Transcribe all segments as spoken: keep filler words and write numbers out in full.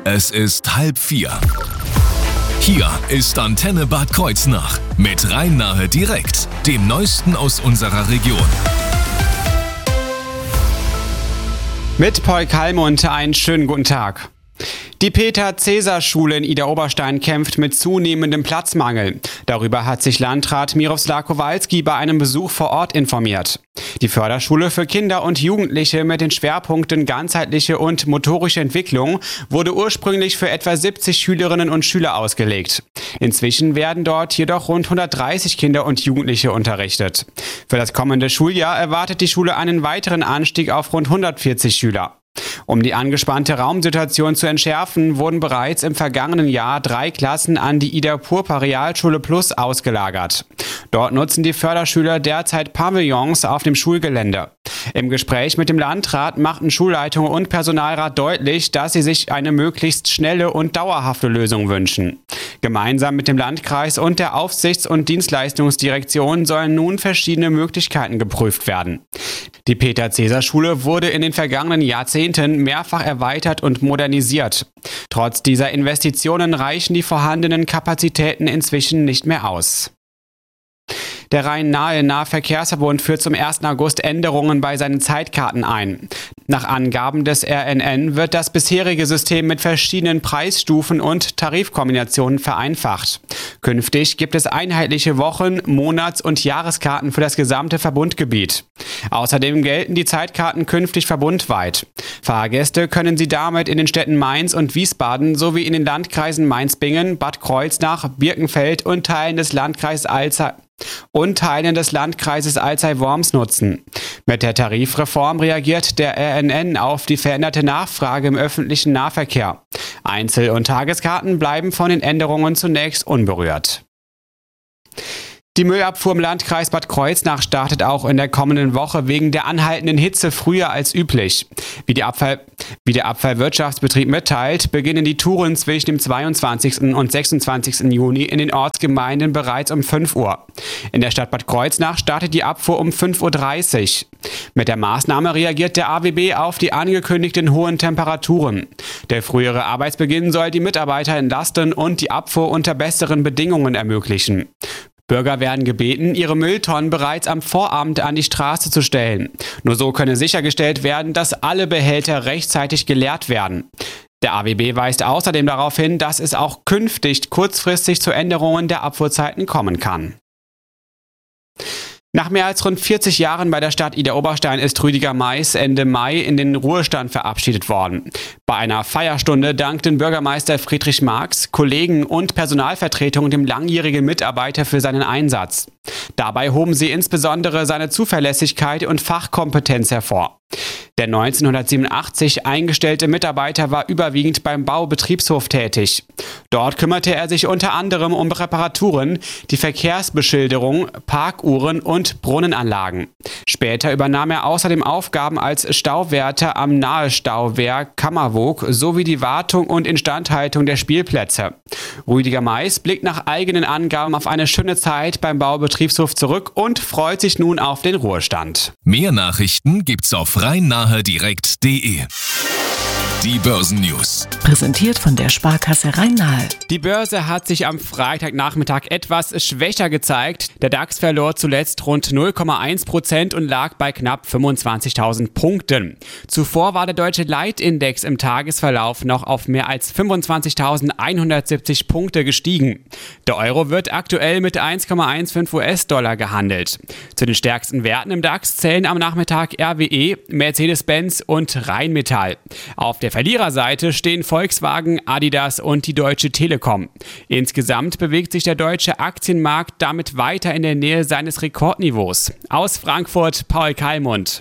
Es ist halb vier. Hier ist Antenne Bad Kreuznach mit Rhein-Nahe direkt, dem Neuesten aus unserer Region. Mit Paul Kalmund einen schönen guten Tag. Die Peter-Cäsar-Schule in Idar-Oberstein kämpft mit zunehmendem Platzmangel. Darüber hat sich Landrat Miroslav Kowalski bei einem Besuch vor Ort informiert. Die Förderschule für Kinder und Jugendliche mit den Schwerpunkten ganzheitliche und motorische Entwicklung wurde ursprünglich für etwa siebzig Schülerinnen und Schüler ausgelegt. Inzwischen werden dort jedoch rund hundertdreißig Kinder und Jugendliche unterrichtet. Für das kommende Schuljahr erwartet die Schule einen weiteren Anstieg auf rund hundertvierzig Schüler. Um die angespannte Raumsituation zu entschärfen, wurden bereits im vergangenen Jahr drei Klassen an die Ida-Purpa Realschule Plus ausgelagert. Dort nutzen die Förderschüler derzeit Pavillons auf dem Schulgelände. Im Gespräch mit dem Landrat machten Schulleitung und Personalrat deutlich, dass sie sich eine möglichst schnelle und dauerhafte Lösung wünschen. Gemeinsam mit dem Landkreis und der Aufsichts- und Dienstleistungsdirektion sollen nun verschiedene Möglichkeiten geprüft werden. Die Peter-Cäsar-Schule wurde in den vergangenen Jahrzehnten mehrfach erweitert und modernisiert. Trotz dieser Investitionen reichen die vorhandenen Kapazitäten inzwischen nicht mehr aus. Der Rhein-Nahe-Nahverkehrsverbund führt zum ersten August Änderungen bei seinen Zeitkarten ein. Nach Angaben des R N N wird das bisherige System mit verschiedenen Preisstufen und Tarifkombinationen vereinfacht. Künftig gibt es einheitliche Wochen-, Monats- und Jahreskarten für das gesamte Verbundgebiet. Außerdem gelten die Zeitkarten künftig verbundweit. Fahrgäste können sie damit in den Städten Mainz und Wiesbaden sowie in den Landkreisen Mainz-Bingen, Bad Kreuznach, Birkenfeld und Teilen des Landkreises Alzey und Teilen des Landkreises Alzey-Worms nutzen. Mit der Tarifreform reagiert der R N N auf die veränderte Nachfrage im öffentlichen Nahverkehr. Einzel- und Tageskarten bleiben von den Änderungen zunächst unberührt. Die Müllabfuhr im Landkreis Bad Kreuznach startet auch in der kommenden Woche wegen der anhaltenden Hitze früher als üblich. Wie, die Abfall, wie der Abfallwirtschaftsbetrieb mitteilt, beginnen die Touren zwischen dem zweiundzwanzigsten und sechsundzwanzigsten Juni in den Ortsgemeinden bereits um fünf Uhr. In der Stadt Bad Kreuznach startet die Abfuhr um fünf Uhr dreißig. Mit der Maßnahme reagiert der A W B auf die angekündigten hohen Temperaturen. Der frühere Arbeitsbeginn soll die Mitarbeiter entlasten und die Abfuhr unter besseren Bedingungen ermöglichen. Bürger werden gebeten, ihre Mülltonnen bereits am Vorabend an die Straße zu stellen. Nur so könne sichergestellt werden, dass alle Behälter rechtzeitig geleert werden. Der A W B weist außerdem darauf hin, dass es auch künftig kurzfristig zu Änderungen der Abfuhrzeiten kommen kann. Nach mehr als rund vierzig Jahren bei der Stadt Idar-Oberstein ist Rüdiger Mais Ende Mai in den Ruhestand verabschiedet worden. Bei einer Feierstunde dankten Bürgermeister Friedrich Marx, Kollegen und Personalvertretung dem langjährigen Mitarbeiter für seinen Einsatz. Dabei hoben sie insbesondere seine Zuverlässigkeit und Fachkompetenz hervor. Der neunzehnhundertsiebenundachtzig eingestellte Mitarbeiter war überwiegend beim Baubetriebshof tätig. Dort kümmerte er sich unter anderem um Reparaturen, die Verkehrsbeschilderung, Parkuhren und Brunnenanlagen. Später übernahm er außerdem Aufgaben als Stauwärter am Nahestauwerk Kammerwoog sowie die Wartung und Instandhaltung der Spielplätze. Rüdiger Mais blickt nach eigenen Angaben auf eine schöne Zeit beim Baubetriebshof zurück und freut sich nun auf den Ruhestand. Mehr Nachrichten gibt's auf rhein-nahe direkt punkt de. Die Börsennews. Präsentiert von der Sparkasse Rhein-Nahe. Die Börse hat sich am Freitagnachmittag etwas schwächer gezeigt. Der DAX verlor zuletzt rund null Komma eins Prozent und lag bei knapp fünfundzwanzigtausend Punkten. Zuvor war der deutsche Leitindex im Tagesverlauf noch auf mehr als fünfundzwanzigtausendeinhundertsiebzig Punkte gestiegen. Der Euro wird aktuell mit eins Komma fünfzehn U S-Dollar gehandelt. Zu den stärksten Werten im DAX zählen am Nachmittag R W E, Mercedes-Benz und Rheinmetall. Auf der Verliererseite stehen Volkswagen, Adidas und die Deutsche Telekom. Insgesamt bewegt sich der deutsche Aktienmarkt damit weiter in der Nähe seines Rekordniveaus. Aus Frankfurt, Paul Kalmund.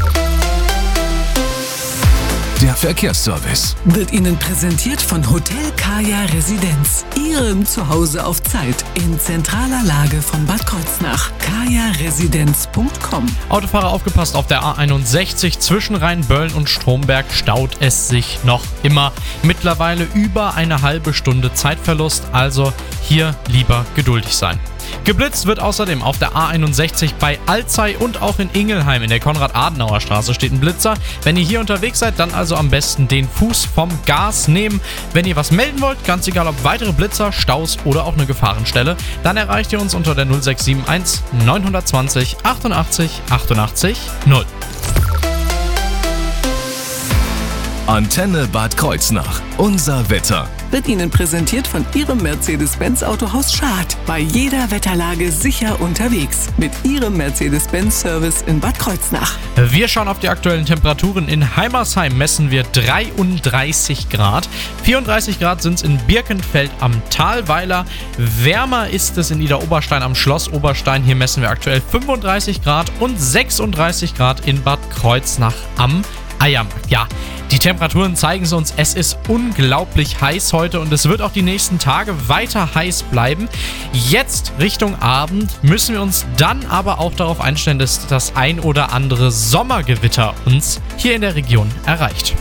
Der Verkehrsservice Wird Ihnen präsentiert von Hotel Kaya Residenz. Ihrem Zuhause auf Zeit in zentraler Lage von Bad Kreuznach. kaya residenz punkt com. Autofahrer aufgepasst, auf der A einundsechzig zwischen Rheinböllen und Stromberg staut es sich noch immer. Mittlerweile über eine halbe Stunde Zeitverlust, also hier lieber geduldig sein. Geblitzt wird außerdem auf der A einundsechzig bei Alzey und auch in Ingelheim in der Konrad-Adenauer-Straße steht ein Blitzer. Wenn ihr hier unterwegs seid, dann also am besten den Fuß vom Gas nehmen. Wenn ihr was melden wollt, ganz egal ob weitere Blitzer, Staus oder auch eine Gefahrenstelle, dann erreicht ihr uns unter der null sechs sieben eins neun zwei null achtundachtzig achtundachtzig null. Antenne Bad Kreuznach. Unser Wetter. Wird Ihnen präsentiert von Ihrem Mercedes-Benz Autohaus Schad. Bei jeder Wetterlage sicher unterwegs. Mit Ihrem Mercedes-Benz-Service in Bad Kreuznach. Wir schauen auf die aktuellen Temperaturen. In Heimersheim messen wir dreiunddreißig Grad. vierunddreißig Grad sind es in Birkenfeld am Talweiler. Wärmer ist es in Idar-Oberstein am Schloss Oberstein. Hier messen wir aktuell fünfunddreißig Grad und sechsunddreißig Grad in Bad Kreuznach am Eiermarkt. Ja, die Temperaturen zeigen es uns, es ist unglaublich heiß heute und es wird auch die nächsten Tage weiter heiß bleiben. Jetzt Richtung Abend müssen wir uns dann aber auch darauf einstellen, dass das ein oder andere Sommergewitter uns hier in der Region erreicht.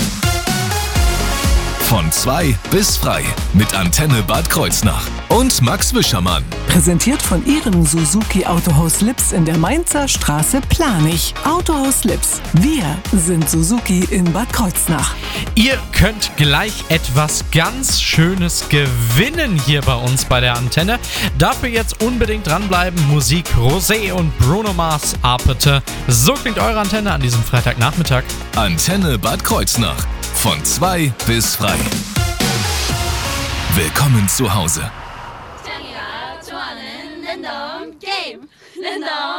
Von zwei bis frei mit Antenne Bad Kreuznach und Max Wischermann. Präsentiert von Ihrem Suzuki Autohaus Lips in der Mainzer Straße Planich. Autohaus Lips. Wir sind Suzuki in Bad Kreuznach. Ihr könnt gleich etwas ganz Schönes gewinnen hier bei uns bei der Antenne. Dafür jetzt unbedingt dranbleiben. Musik Rosé und Bruno Mars Apete. So klingt eure Antenne an diesem Freitagnachmittag. Antenne Bad Kreuznach. Von zwei bis frei. Willkommen zu Hause. 자기가 좋아하는 랜덤 게임 랜덤